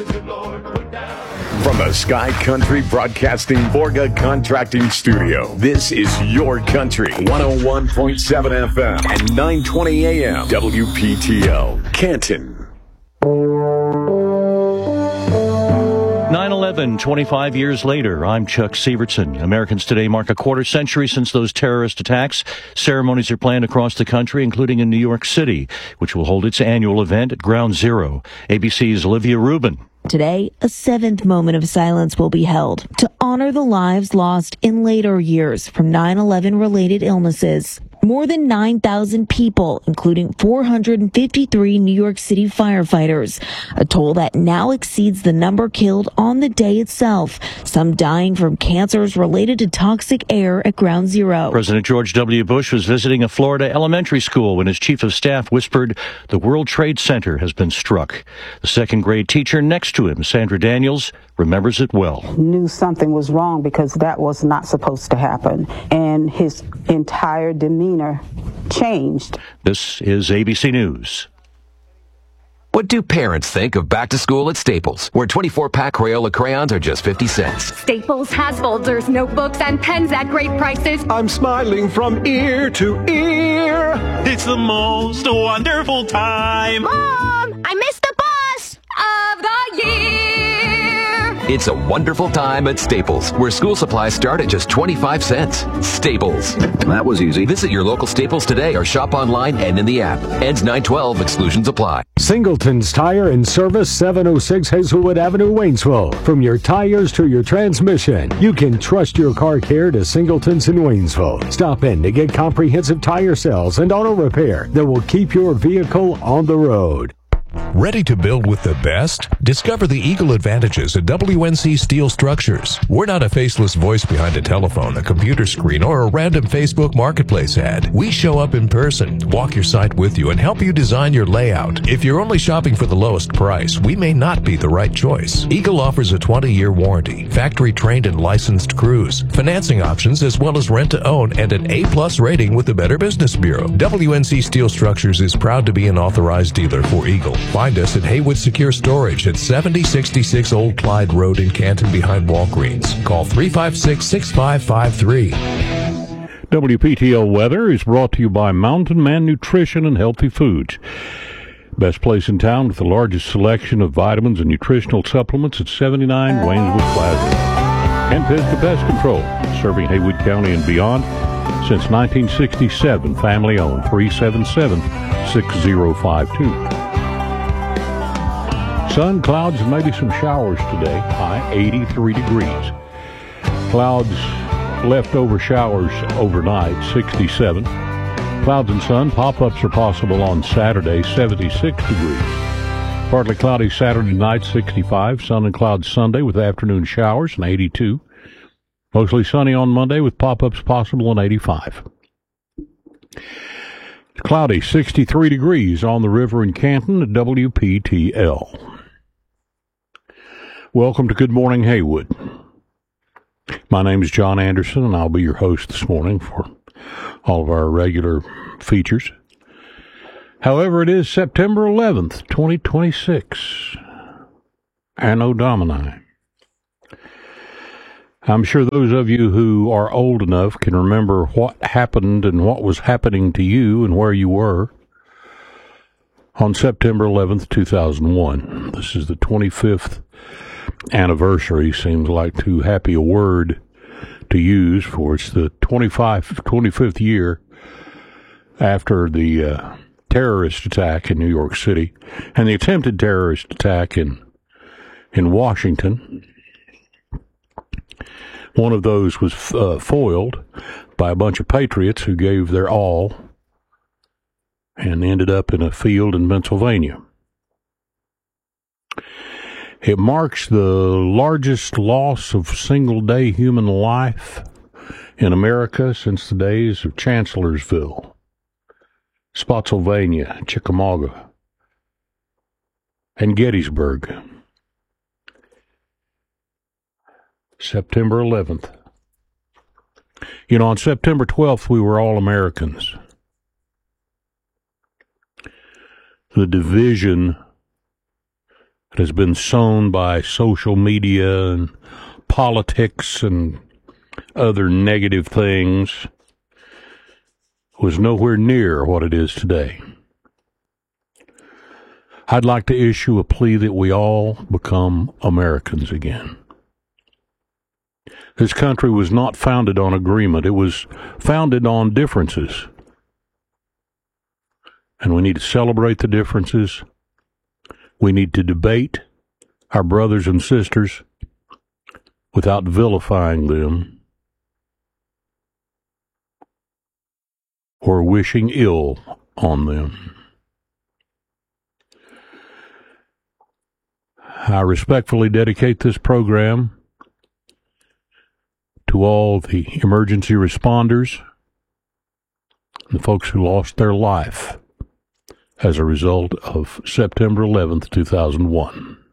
From the Sky Country Broadcasting Borga Contracting Studio, this is Your Country, 101.7 FM and 920 AM, WPTL, Canton. 9/11, 25 years later. I'm Chuck Sievertson. Americans today mark a quarter century since those terrorist attacks. Ceremonies are planned across the country, including in New York City, which will hold its annual event at Ground Zero. ABC's Olivia Rubin. Today, a seventh moment of silence will be held to honor the lives lost in later years from 9/11 related illnesses. More than 9,000 people, including 453 New York City firefighters, a toll that now exceeds the number killed on the day itself, some dying from cancers related to toxic air at Ground Zero. President George W. Bush was visiting a Florida elementary school when his chief of staff whispered the World Trade Center has been struck. The second grade teacher next to him, Sandra Daniels, remembers it well. Knew something was wrong because that was not supposed to happen. And his entire demeanor changed. This is ABC News. What do parents think of back to school at Staples, where 24-pack Crayola crayons are just 50 cents? Staples has folders, notebooks, and pens at great prices. I'm smiling from ear to ear. It's the most wonderful time. Mom, I missed the bus of the year. It's a wonderful time at Staples, where school supplies start at just 25 cents. Staples. That was easy. Visit your local Staples today or shop online and in the app. Ends 9/12. Exclusions apply. Singleton's Tire and Service, 706 Hazelwood Avenue, Waynesville. From your tires to your transmission, you can trust your car care to Singleton's in Waynesville. Stop in to get comprehensive tire sales and auto repair that will keep your vehicle on the road. Ready to build with the best? Discover the Eagle advantages at WNC Steel Structures. We're not a faceless voice behind a telephone, a computer screen, or a random Facebook Marketplace ad. We show up in person, walk your site with you, and help you design your layout. If you're only shopping for the lowest price, we may not be the right choice. Eagle offers a 20-year warranty, factory-trained and licensed crews, financing options, as well as rent-to-own, and an A+ rating with the Better Business Bureau. WNC Steel Structures is proud to be an authorized dealer for Eagle. Find us at Haywood Secure Storage at 7066 Old Clyde Road in Canton behind Walgreens. Call 356-6553. WPTL weather is brought to you by Mountain Man Nutrition and Healthy Foods. Best place in town with the largest selection of vitamins and nutritional supplements at 79 Wayneswood Plaza. And Pisgah Pest Control, serving Haywood County and beyond since 1967. Family owned, 377-6052. Sun, clouds, and maybe some showers today. High 83 degrees. Clouds, leftover showers overnight, 67. Clouds and sun, pop-ups are possible on Saturday, 76 degrees. Partly cloudy Saturday night, 65. Sun and clouds Sunday with afternoon showers, and 82. Mostly sunny on Monday with pop-ups possible, and 85. Cloudy, 63 degrees on the river in Canton at WPTL. Welcome to Good Morning Haywood. My name is John Anderson, and I'll be your host this morning for all of our regular features. However, it is September 11th, 2026, Anno Domini. I'm sure those of you who are old enough can remember what happened and what was happening to you and where you were on September 11th, 2001. This is the 25th anniversary. Seems like too happy a word to use, for it's the 25th year after the terrorist attack in New York City and the attempted terrorist attack in Washington. One of those was foiled by a bunch of patriots who gave their all and ended up in a field in Pennsylvania. It marks the largest loss of single-day human life in America since the days of Chancellorsville, Spotsylvania, Chickamauga, and Gettysburg. September 11th. You know, on September 12th, we were all Americans. The division that has been sown by social media and politics and other negative things was nowhere near what it is today. I'd like to issue a plea that we all become Americans again. This country was not founded on agreement. It was founded on differences. And we need to celebrate the differences. We need to debate our brothers and sisters without vilifying them or wishing ill on them. I respectfully dedicate this program to all the emergency responders, the folks who lost their life as a result of September 11th, 2001.